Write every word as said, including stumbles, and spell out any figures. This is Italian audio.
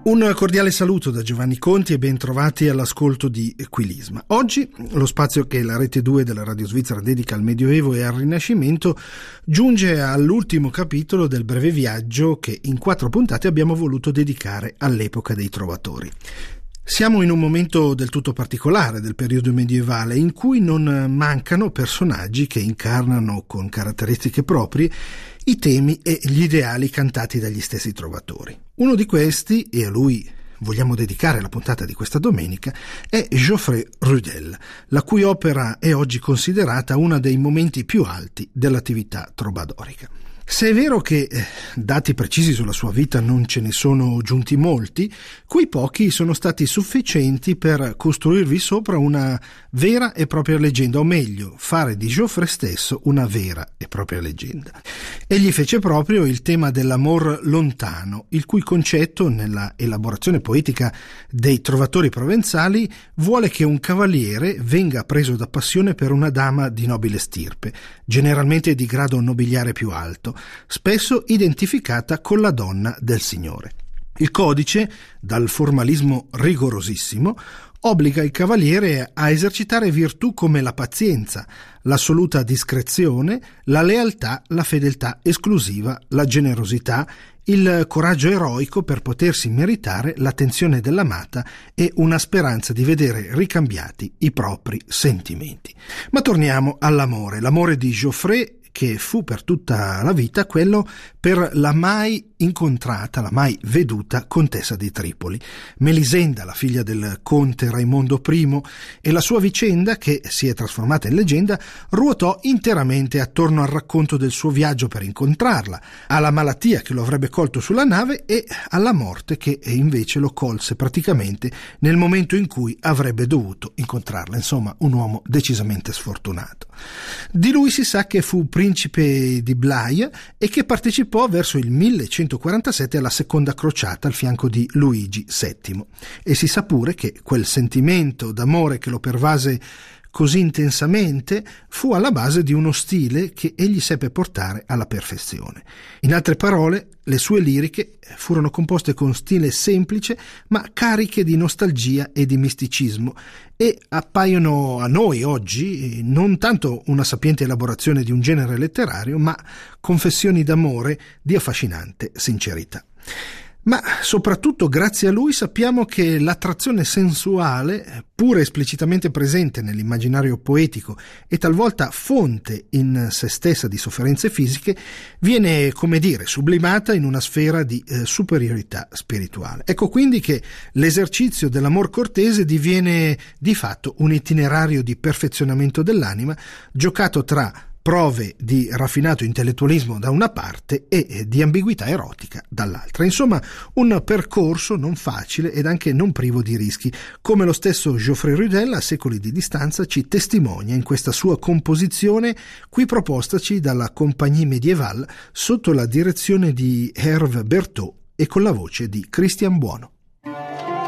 Un cordiale saluto da Giovanni Conti e ben trovati all'ascolto di Quilisma. Oggi lo spazio che la Rete due della Radio Svizzera dedica al Medioevo e al Rinascimento giunge all'ultimo capitolo del breve viaggio che in quattro puntate abbiamo voluto dedicare all'epoca dei Trovatori. Siamo in un momento del tutto particolare del periodo medievale in cui non mancano personaggi che incarnano con caratteristiche proprie i temi e gli ideali cantati dagli stessi Trovatori. Uno di questi, e a lui vogliamo dedicare la puntata di questa domenica, è Geoffrey Rudel, la cui opera è oggi considerata uno dei momenti più alti dell'attività trobadorica. Se è vero che eh, dati precisi sulla sua vita non ce ne sono giunti molti, quei pochi sono stati sufficienti per costruirvi sopra una vera e propria leggenda, o meglio, fare di Geoffrey stesso una vera e propria leggenda. Egli fece proprio il tema dell'amor lontano, il cui concetto, nella elaborazione poetica dei Trovatori provenzali, vuole che un cavaliere venga preso da passione per una dama di nobile stirpe, generalmente di grado nobiliare più alto, spesso identificata con la donna del signore. Il codice, dal formalismo rigorosissimo, obbliga il cavaliere a esercitare virtù come la pazienza, l'assoluta discrezione, la lealtà, la fedeltà esclusiva, la generosità, il coraggio eroico per potersi meritare l'attenzione dell'amata e una speranza di vedere ricambiati i propri sentimenti. Ma torniamo all'amore, l'amore di Geoffrey, che fu per tutta la vita quello per la mai incontrata, la mai veduta contessa di Tripoli, Melisenda, la figlia del conte Raimondo I, e la sua vicenda, che si è trasformata in leggenda, ruotò interamente attorno al racconto del suo viaggio per incontrarla, alla malattia che lo avrebbe colto sulla nave e alla morte che invece lo colse praticamente nel momento in cui avrebbe dovuto incontrarla. Insomma, un uomo decisamente sfortunato. Di lui si sa che fu principe di Blaia e che partecipò verso il millecentoquarantasette alla seconda crociata al fianco di Luigi settimo, e si sa pure che quel sentimento d'amore che lo pervase così intensamente fu alla base di uno stile che egli seppe portare alla perfezione. In altre parole, le sue liriche furono composte con stile semplice ma cariche di nostalgia e di misticismo, e appaiono a noi oggi non tanto una sapiente elaborazione di un genere letterario, ma confessioni d'amore di affascinante sincerità. Ma soprattutto grazie a lui sappiamo che l'attrazione sensuale, pure esplicitamente presente nell'immaginario poetico e talvolta fonte in se stessa di sofferenze fisiche, viene, come dire, sublimata in una sfera di eh, superiorità spirituale. Ecco quindi che l'esercizio dell'amor cortese diviene di fatto un itinerario di perfezionamento dell'anima, giocato tra prove di raffinato intellettualismo da una parte e di ambiguità erotica dall'altra. Insomma, un percorso non facile ed anche non privo di rischi, come lo stesso Geoffrey Rudel a secoli di distanza ci testimonia in questa sua composizione, qui propostaci dalla Compagnie Médiévale sotto la direzione di Hervé Berthaud e con la voce di Christian Buono.